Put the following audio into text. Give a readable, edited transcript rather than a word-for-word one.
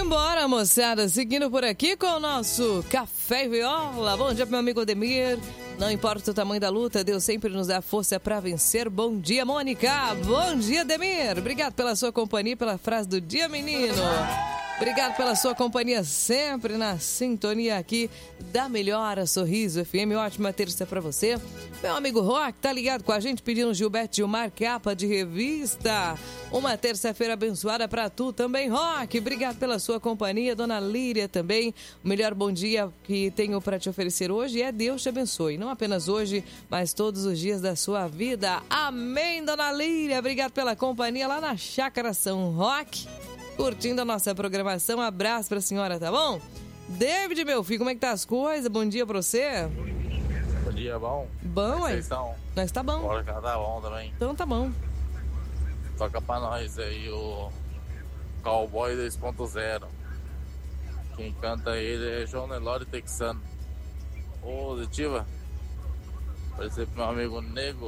Vambora, moçada, seguindo por aqui com o nosso Café e Viola. Bom dia, meu amigo Ademir. Não importa o tamanho da luta, Deus sempre nos dá força para vencer. Bom dia, Mônica. Bom dia, Ademir. Obrigado pela sua companhia, pela frase do dia, menino. Obrigado pela sua companhia sempre na sintonia aqui da Melhora Sorriso FM. Ótima terça pra você. Meu amigo Rock tá ligado com a gente pedindo Gilberto Gilmar, capa de revista. Uma terça-feira abençoada pra tu também, Rock. Obrigado pela sua companhia. Dona Líria também. O melhor bom dia que tenho pra te oferecer hoje é Deus te abençoe. Não apenas hoje, mas todos os dias da sua vida. Amém, Dona Líria. Obrigado pela companhia lá na Chácara São Roque. Curtindo a nossa programação, abraço pra senhora, tá bom? David, meu filho, como é que tá as coisas? Bom dia pra você. Bom dia, bom? Bom, aí. Nós tá bom. Bora que tá bom também. Então tá bom. Toca pra nós aí o Cowboy 2.0. Quem canta ele é João Nelore Texano. Ô, Detiva, aparecer pro meu amigo Nego